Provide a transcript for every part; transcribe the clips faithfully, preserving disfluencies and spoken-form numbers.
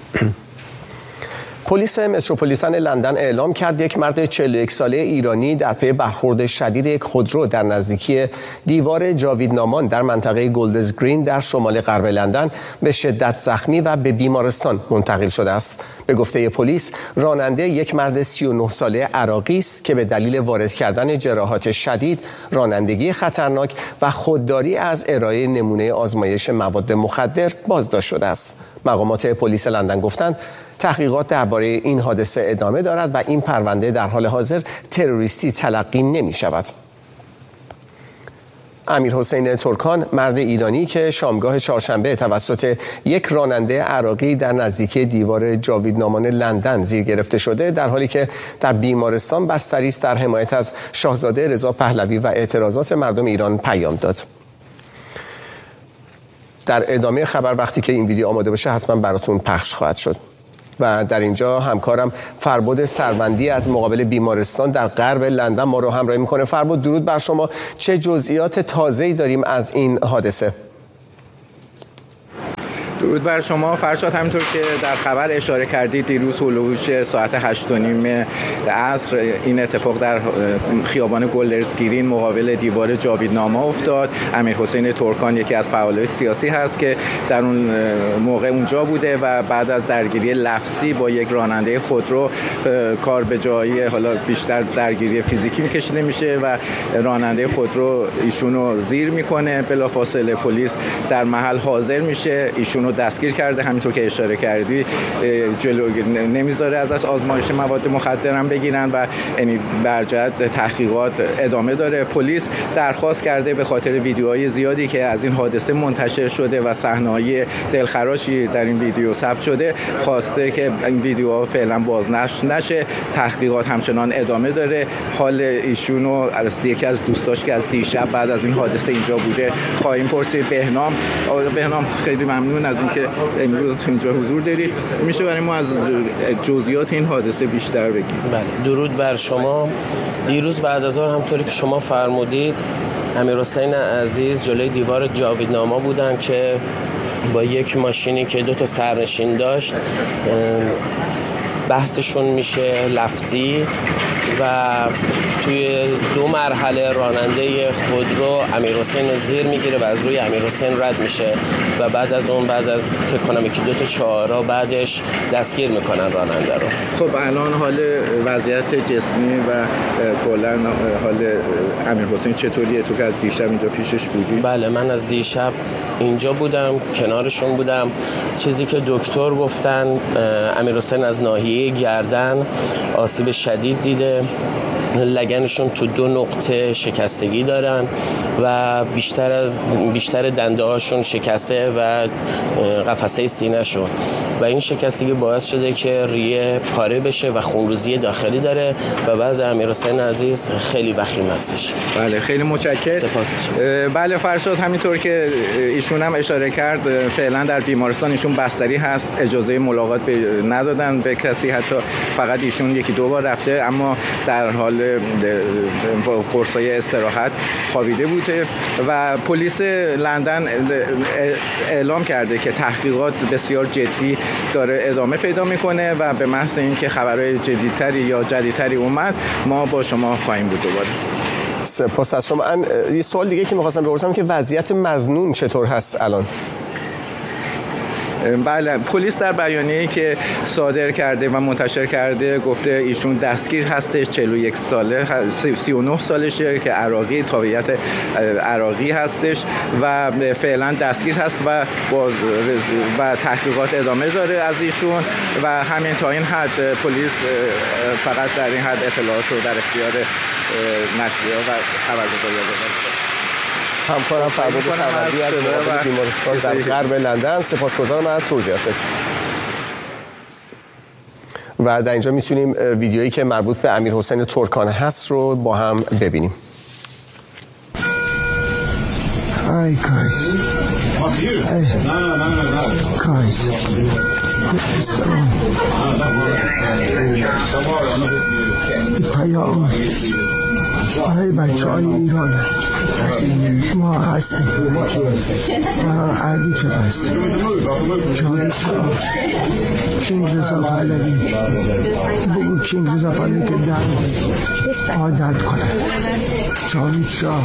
پلیس متروپولیتن لندن اعلام کرد یک مرد چهل و یک ساله ایرانی در پی برخورد شدید یک خودرو در نزدیکی دیوار جاویدنامان در منطقه گلدز گرین در شمال غرب لندن به شدت زخمی و به بیمارستان منتقل شده است. به گفته پلیس، راننده یک مرد سی و نه ساله عراقی است که به دلیل وارد کردن جراحات شدید، رانندگی خطرناک و خودداری از ارائه نمونه آزمایش مواد مخدر بازداشت شده است. مقامات پلیس لندن گفتند تحقیقات درباره این حادثه ادامه دارد و این پرونده در حال حاضر تروریستی تلقی نمی شود. امیرحسین ترکان، مرد ایرانی که شامگاه چهارشنبه توسط یک راننده عراقی در نزدیکی دیوار جاویدنامان لندن زیر گرفته شده، در حالی که در بیمارستان بستری است، در حمایت از شاهزاده رضا پهلوی و اعتراضات مردم ایران پیام داد. در ادامه خبر وقتی که این ویدیو آماده بشه حتما براتون پخش خواهد شد. و در اینجا همکارم فربد سروندی از مقابل بیمارستان در غرب لندن ما رو همراهی میکنه. فربد، درود بر شما. چه جزئیات تازه‌ای داریم از این حادثه؟ درود بر شما فرشاد. همینطور که در خبر اشاره کردید، دیروز هلوش ساعت هشت و نیم عصر این اتفاق در خیابان گلدرز گرین مقابل دیوار جاویدناما افتاد. امیرحسین ترکان یکی از فعالای سیاسی هست که در اون موقع اونجا بوده و بعد از درگیری لفظی با یک راننده خودرو کار به جایی حالا بیشتر درگیری فیزیکی میکشیده میشه و راننده خودرو ایشونو زیر میکنه. بلافاصله پلیس در محل حاضر میشه، ایشونو دستگیر کرده. همینطور که اشاره کردی جلو نمیذاره ازش آزمایش مواد مخدر هم بگیرن و یعنی بر جهت تحقیقات ادامه داره. پلیس درخواست کرده به خاطر ویدیوهای زیادی که از این حادثه منتشر شده و صحنه‌های دلخراشی در این ویدیو ثبت شده، خواسته که این ویدیوها فعلا بازنشر نشه. تحقیقات همچنان ادامه داره. حال ایشونو از یکی از دوستاش که از دیشب بعد از این حادثه اینجا بوده خواهیم پرسید. بهنام بهنام خیلی ممنون از اینکه امروز اینجا حضور دارید. میشه برای ما از جزئیات این حادثه بیشتر بگید؟ بله، درود بر شما. دیروز بعد از ظهر همونطوری که شما فرمودید، امیرحسین عزیز جلوی دیوار جاویدناما بودن که با یک ماشینی که دو تا سرنشین داشت بحثشون میشه لفظی و توی دو مرحله راننده خودرو امیرحسین زیر میگیره و از روی امیرحسین رد میشه و بعد از اون بعد از فکر کنم یکی دو تا چهارراه بعدش دستگیر میکنن راننده رو. خب الان حال وضعیت جسمی و کلا حال امیرحسین چطوریه؟ تو که از دیشب اینجا پیشش بودی؟ بله، من از دیشب اینجا بودم، کنارشون بودم. چیزی که دکتر گفتن، امیرحسین از ناحیه گردن آسیب شدید دیده، لگنشون تو دو نقطه شکستگی دارن و بیشتر از بیشتر دنده هاشون شکسته و قفسه سینه شون و این شکستگی باعث شده که ریه پاره بشه و خونریزی داخلی داره و بعض امیرحسین عزیز خیلی وخیم هستش. بله، خیلی متشکرم. سپاس. بله فرشاد، همینطور که ایشون هم اشاره کرد فعلا در بیمارستان ایشون بستری هست، اجازه ملاقات به ندادن به کسی، حتی فقط ایشون یکی دو بار رفته اما در حال قرصای استراحت خوابیده بوده و پلیس لندن اعلام کرده که تحقیقات بسیار جدی داره ادامه پیدا میکنه و به محض اینکه خبرهای جدیدتری یا جدیدتری اومد ما با شما خواهیم بود دوباره. سپاس از شما. یه سوال دیگه که می‌خواستم بپرسم که وضعیت مظنون چطور هست الان؟ بله، پلیس در بیانیه‌ای که صادر کرده و منتشر کرده گفته ایشون دستگیر هستش، چهل و یک ساله، سی و نه سالشه که عراقی، تابعیت عراقی هستش و فعلا دستگیر هست و باز و تحقیقات ادامه داره از ایشون و همین تا این حد پلیس فقط در این حد اطلاعات رو در اختیار نشریه‌ها و خبرگزاری‌ها گذاشته. همکارم فربد سروندی از مقابل بیمارستان در غرب لندن. سپاسگزارم از توضیحاتت. و در اینجا میتونیم ویدیویی که مربوط به امیرحسین ترکان هست رو با هم ببینیم. Hi guys. Hey. Guys. How y'all? برای بچه های ایران ما هستیم، برای علی که هستیم، جاوید شاه، کینگ رضا پهلوی، بگو کینگ رضا پهلوی که در عادت کنه. جاوید شاه.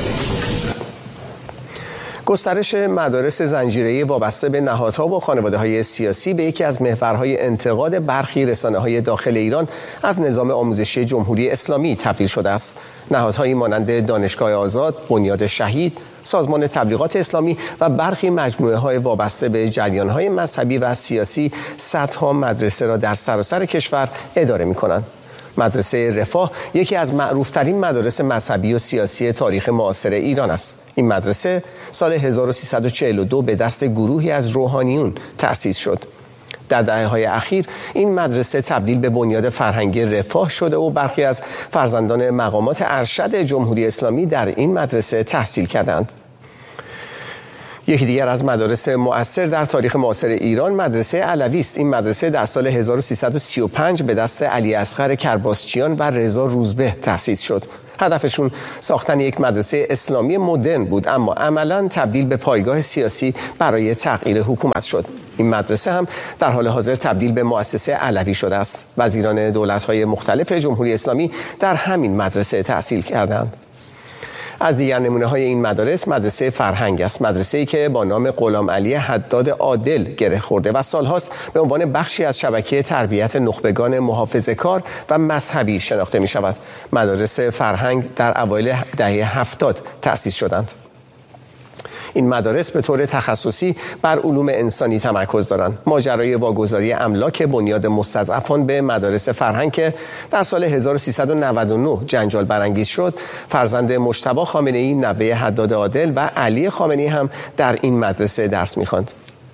گسترش مدارس زنجیره‌ای وابسته به نهادها و خانواده‌های سیاسی به یکی از محورهای انتقاد برخی رسانه‌های داخل ایران از نظام آموزشی جمهوری اسلامی تبدیل شده است. نهادهایی مانند دانشگاه آزاد، بنیاد شهید، سازمان تبلیغات اسلامی و برخی مجموعه‌های وابسته به جریان‌های مذهبی و سیاسی صدها مدرسه را در سراسر کشور اداره می‌کنند. مدرسه رفاه یکی از معروفترین مدارس مذهبی و سیاسی تاریخ معاصر ایران است. این مدرسه سال هزار و سیصد و چهل و دو به دست گروهی از روحانیون تأسیس شد. در دهه‌های اخیر این مدرسه تبدیل به بنیاد فرهنگی رفاه شده و برخی از فرزندان مقامات ارشد جمهوری اسلامی در این مدرسه تحصیل کردند. یکی دیگر از مدارس مؤثر در تاریخ معاصر ایران مدرسه علوی است. این مدرسه در سال هزار و سیصد و سی و پنج به دست علی اصغر کرباسچیان و رضا روزبه تأسیس شد. هدفشون ساختن یک مدرسه اسلامی مدرن بود، اما عملاً تبدیل به پایگاه سیاسی برای تغییر حکومت شد. این مدرسه هم در حال حاضر تبدیل به مؤسسه علوی شده است. وزیران دولت‌های مختلف جمهوری اسلامی در همین مدرسه تحصیل کردند. از دیگر نمونه‌های این مدارس مدرسه فرهنگ است، مدرسه‌ای که با نام غلام علی حداد عادل گره خورده و سالهاست به عنوان بخشی از شبکه تربیت نخبگان محافظه‌کار و مذهبی شناخته می‌شود. مدارس فرهنگ در اوایل دهه هفتاد تأسیس شدند. این مدارس به طور تخصصی بر علوم انسانی تمرکز دارند. ماجرای واگذاری املاک بنیاد مستضعفان به مدارس فرهنگ که در سال هزار و سیصد و نود و نه جنجال برانگیز شد، فرزند مجتبی خامنه‌ای نوه حداد عادل و علی خامنه‌ای هم در این مدرسه درس می‌خواند.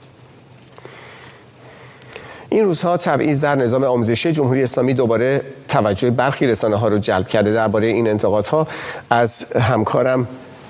این روزها تبعیض در نظام آموزشی جمهوری اسلامی دوباره توجه برخی رسانه‌ها رو جلب کرده. درباره این انتقادها از همکارم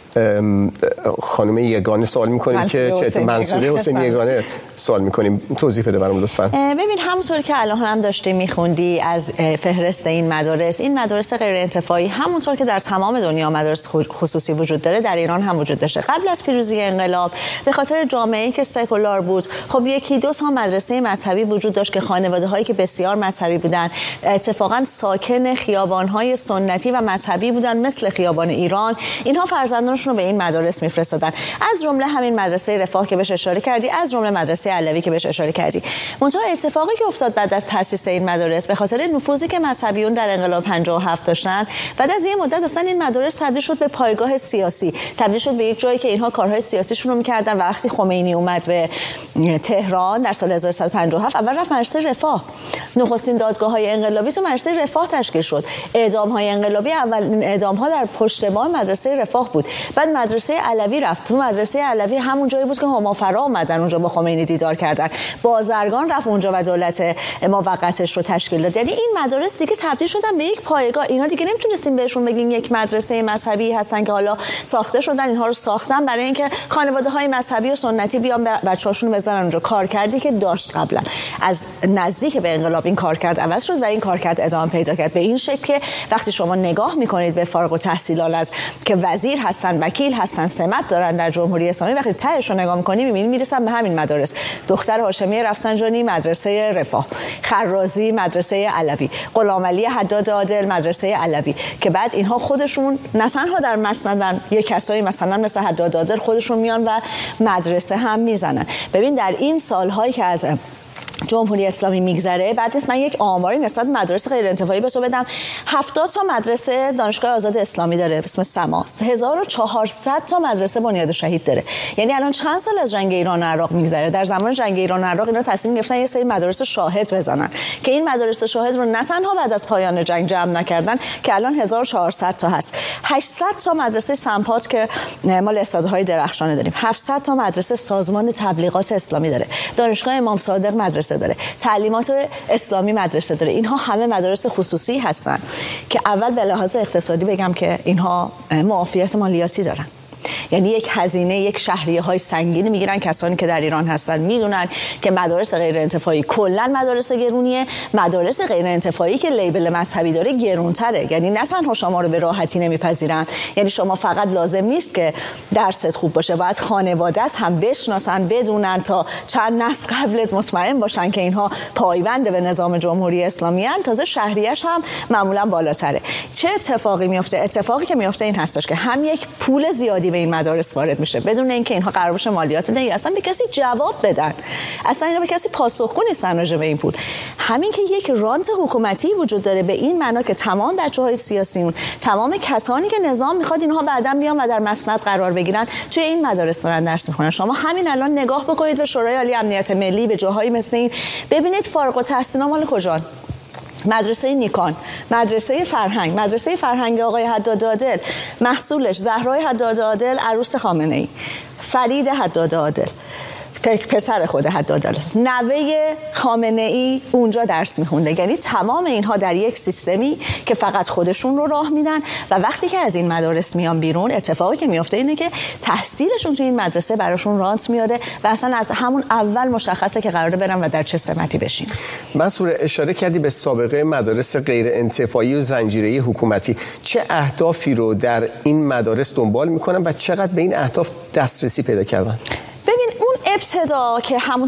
خانم یگانه سوال می‌کنیم که چه منصوره حسین یگانه سوال می‌کنیم، توضیح بده برام لطفاً. ببین همونطور که الان هم داشتی می‌خوندی از فهرست این مدارس، این مدارس غیر انتفاعی همونطور که در تمام دنیا مدارس خصوصی وجود داره در ایران هم وجود داشته. قبل از پیروزی انقلاب به خاطر جامعه‌ای که سکولار بود، خب یکی دو تا مدرسه مذهبی وجود داشت که خانواده‌هایی که بسیار مذهبی بودن اتفاقاً ساکن خیابان‌های سنتی و مذهبی بودن مثل خیابان ایران، اینها فرزندان رو به این مدارس میفرستادن، از جمله همین مدرسه رفاه که بهش اشاره کردی، از جمله مدرسه علوی که بهش اشاره کردی. منتها اتفاقی که افتاد بعد از تأسیس این مدارس به خاطر نفوذی که مذهبیون در انقلاب پنجاه و هفت داشتن، بعد از یه مدت اصلا این مدارس تبدیل شد به پایگاه سیاسی، تبدیل شد به یک جایی که اینها کارهای سیاسیشون رو می‌کردن. و وقتی خمینی اومد به تهران در سال هزار و سیصد و پنجاه و هفت، اول رفت مدرسه رفاه. نخستین دادگاه‌های انقلابی تو مدرسه رفاه تشکیل شد. اعدام‌های انقلابی اولین اعدام‌ها در پشت‌بام مدرسه رفاه بود. بعد مدرسه علوی رفت. تو مدرسه علوی همون جایی بود که همافرا اومدن اونجا با خمینی دیدار کردن. بازرگان رفت اونجا و دولت موقتش رو تشکیل داد. یعنی این مدارس دیگه تبدیل شدن به یک پایگاه. اینا دیگه نمیتونستیم بهشون بگیم یک مدرسه مذهبی هستن که حالا ساخته شدن، اینها رو ساختن برای اینکه خانواده‌های مذهبی و سنتی بیان بچه‌هاشون بزنن اونجا. کارکردی که داشت قبلا از نزدیک به انقلاب این کارکرد عوض شد و این کارکرد ادامه پیدا کرد به این شکل که وقتی شما نگاه می‌کنید به فارغ التحصیلان از که وزیر هستن، وکیل هستن، سمت دارن در جمهوری اسلامی، وقتی تهش رو نگاه می‌کنی می‌بینی میرسن به همین مدارس. دختر هاشمی رفسنجانی مدرسه رفاه، خرازی مدرسه علوی، غلام علی حداد عادل مدرسه علوی، که بعد اینها خودشون نه تنها در مسندن، یک کسایی مثلا مثل حداد عادل خودشون میان و مدرسه هم میزنن. ببین در این سال‌هایی که از جمهوری اسلامی میگذره، بعد از من یک آماری نسبت مدارس غیر انتفاعی به تو بدم، هفتاد تا مدرسه دانشگاه آزاد اسلامی داره به اسم سما، هزار و چهارصد تا مدرسه بنیاد شهید داره. یعنی الان چند سال از جنگ ایران و عراق میگذره، در زمان جنگ ایران و عراق اینا تصمیم گرفتن یه سری مدارس شاهد بزنن که این مدارس شاهد رو نه تنها بعد از پایان جنگ جمع نکردن که الان هزار و چهارصد تا هست، هشتصد تا مدرسه سمپات که مال استادهای درخشان داریم، هفتصد تا مدرسه سازمان تبلیغات اسلامی داره، دانشگاه امام صادق مدرسه داره، تعلیمات اسلامی مدرسه داره. اینها همه مدارس خصوصی هستن که اول به لحاظ اقتصادی بگم که اینها معافیت مالیاتی دارن. یعنی یک هزینه، یک شهریه های سنگینی میگیرن. کسانی که در ایران هستن میدونن که مدارس غیر انتفاعی کلا مدارس گرونیه، مدارس غیر انتفاعی که لیبل مذهبی داره گرونتره. یعنی نه تنها شما رو به راحتی نمیپذیرن، یعنی شما فقط لازم نیست که درست خوب باشه، باید خانوادت هم بشناسن، بدونن تا چند نسل قبلت مطمئن باشن که اینها پایبند به نظام جمهوری اسلامی ان. تازه شهریه‌اش هم معمولا بالاتره. چه اتفاقی میفته؟ اتفاقی که میفته این هستش که هم یک پول زیادی به این مدارس وارد میشه بدون اینکه اینها قرار باشه مالیات بدن یا اصلا به کسی جواب بدن، اصلا اینا به کسی پاسخگو نیستن راجع به این پول. همین که یک رانت حکومتی وجود داره به این معنا که تمام بچه‌های سیاسیون، تمام کسانی که نظام میخواد اینها بعداً بیان و در مسند قرار بگیرن توی این مدارس دارن درس میخونن. شما همین الان نگاه بکنید به شورای عالی امنیت ملی، به جاهایی مثل این، ببینید فارغ التحصیلان مال کجان. مدرسه نیکان، مدرسه فرهنگ، مدرسه فرهنگ آقای حداد عادل، محصولش زهرای حداد عادل عروس خامنه ای، فرید حداد عادل پسر خود حداد عادل، نوه خامنه ای اونجا درس میخونده. یعنی تمام اینها در یک سیستمی که فقط خودشون رو راه میدن و وقتی که از این مدارس میان بیرون اتفاقی که میفته اینه که تحصیلشون تو این مدرسه براشون رانت میاره و اصلا از همون اول مشخصه که قراره برن و در چه سمتی بشین. منصور، اشاره کردی به سابقه مدارس غیر انتفاعی و زنجیره‌ای حکومتی. چه اهدافی رو در این مدارس دنبال میکنن و چقدر به این اهداف دسترسی پیدا کردن؟ ببین اون ابتدا که همون